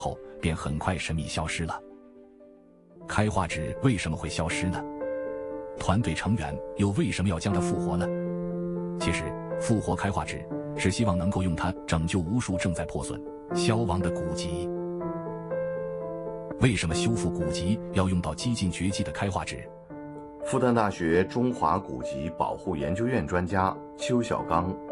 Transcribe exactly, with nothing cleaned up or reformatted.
后，便很快神秘消失了。开化纸为什么会消失呢？团队成员又为什么要将它复活呢？其实，复活开化纸是希望能够用它拯救无数正在破损、消亡的古籍。为什么修复古籍要用到几近绝迹的开化纸？ 复旦大学中华古籍保护研究院专家邱小刚